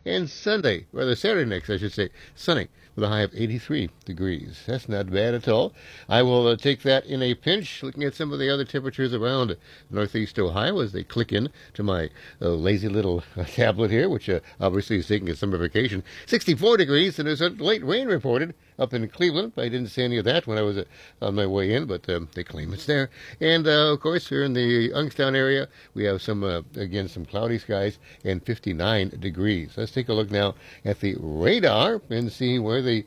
And Saturday next, I should say, sunny with a high of 83 degrees. That's not bad at all. I will take that in a pinch, looking at some of the other temperatures around northeast Ohio as they click in to my lazy little tablet here, which obviously is taking a summer vacation. 64 degrees, and there's a late rain reported up in Cleveland. I didn't see any of that when I was on my way in, but they claim it's there. And, of course, here in the Youngstown area, we have some cloudy skies and 59 degrees. Let's take a look now at the radar and see where the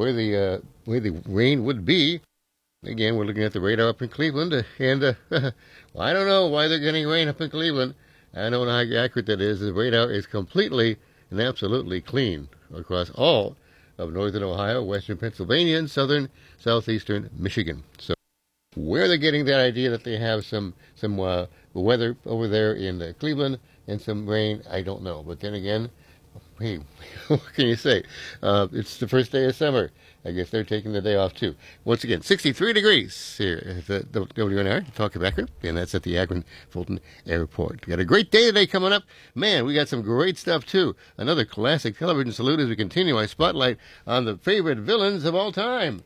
rain would be. Again, we're looking at the radar up in Cleveland, and well, I don't know why they're getting rain up in Cleveland. I don't know how accurate that is. The radar is completely and absolutely clean across all of northern Ohio, western Pennsylvania, and southeastern Michigan. So where they're getting that idea that they have some weather over there in Cleveland and some rain, I don't know. But then again, hey, what can you say? It's the first day of summer. I guess they're taking the day off, too. Once again, 63 degrees here at the WNR, Talking Akron, and that's at the Akron-Fulton Airport. Got a great day today coming up. Man, we got some great stuff, too. Another classic television salute as we continue our spotlight on the favorite villains of all time.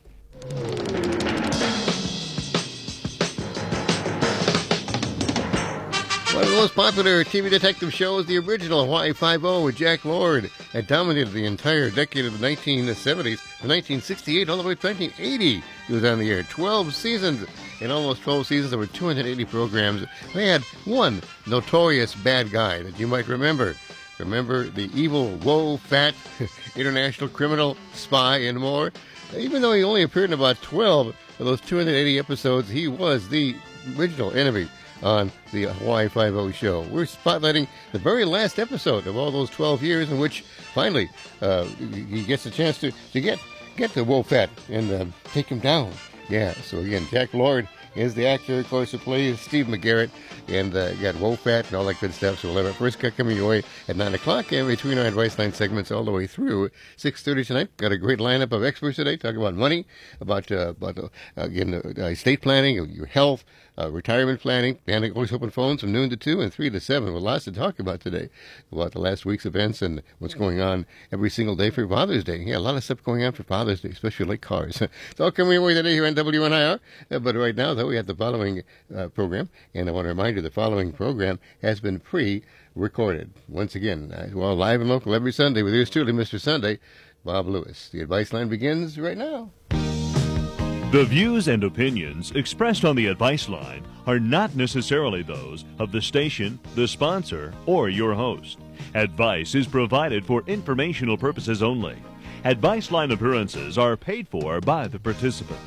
One of the most popular TV detective shows, the original Hawaii Five-0 with Jack Lord, had dominated the entire decade of the 1970s, from 1968 all the way to 1980. He was on the air 12 seasons. In almost 12 seasons, there were 280 programs. They had one notorious bad guy that you might remember. Remember the evil, fat, international criminal, spy, and more? Even though he only appeared in about 12 of those 280 episodes, he was the original enemy on the Hawaii Five-0 show. We're spotlighting the very last episode of all those 12 years in which finally he gets a chance to get the Wolfat and take him down. Yeah, so again, Jack Lord is the actor, of course, who plays Steve McGarrett, and you got Wolfat and all that good stuff. So we'll have our first cut coming your way at 9 o'clock, and between our advice line segments all the way through 6:30 tonight. Got a great lineup of experts today talking about money, about estate planning, your health, retirement planning, and always open phones from noon to 2 and 3 to 7 with lots to talk about today, about the last week's events and what's going on every single day for Father's Day. Yeah, a lot of stuff going on for Father's Day, especially like cars. It's all coming your way today here on WNIR. But right now, though, we have the following program, and I want to remind you the following program has been pre-recorded. Once again, live and local every Sunday with yours truly, Mr. Sunday, Bob Lewis. The advice line begins right now. The views and opinions expressed on the advice line are not necessarily those of the station, the sponsor, or your host. Advice is provided for informational purposes only. Advice line appearances are paid for by the participant.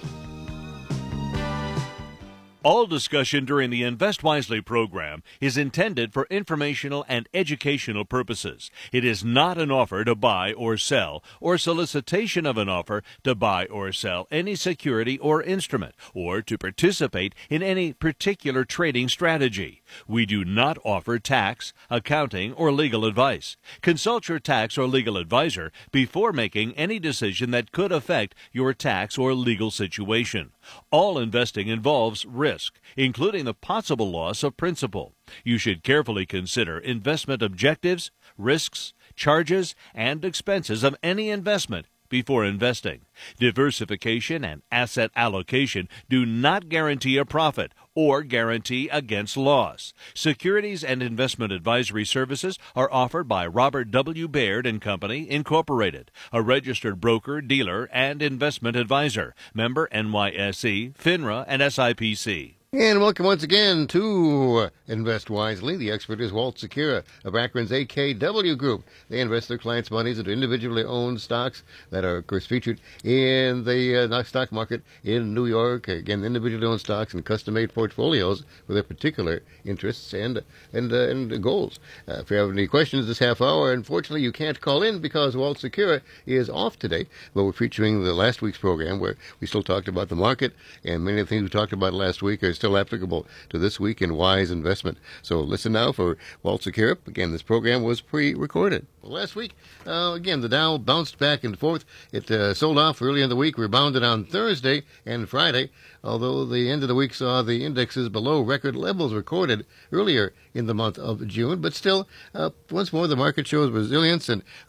All discussion during the Invest Wisely program is intended for informational and educational purposes. It is not an offer to buy or sell, or solicitation of an offer to buy or sell any security or instrument, or to participate in any particular trading strategy. We do not offer tax, accounting, or legal advice. Consult your tax or legal advisor before making any decision that could affect your tax or legal situation. All investing involves risk, including the possible loss of principal. You should carefully consider investment objectives, risks, charges, and expenses of any investment before investing. Diversification and asset allocation do not guarantee a profit or guarantee against loss. Securities and investment advisory services are offered by Robert W. Baird & Company, Incorporated, a registered broker, dealer, and investment advisor. Member NYSE, FINRA, and SIPC. And welcome once again to Invest Wisely. The expert is Walt Secura of Akron's AKW Group. They invest their clients' monies into individually owned stocks that are, of course, featured in the stock market in New York. Again, individually owned stocks and custom-made portfolios for their particular interests and goals. If you have any questions this half hour, unfortunately, you can't call in because Walt Secura is off today. But we're featuring the last week's program where we still talked about the market, and many of the things we talked about last week are still applicable to this week in wise investment. So listen now for Walt Secura. Again, this program was pre-recorded. Well, last week, again, the Dow bounced back and forth. It sold off early in the week, rebounded on Thursday and Friday, although the end of the week saw the indexes below record levels recorded earlier in the month of June. But still, once more, the market shows resilience, and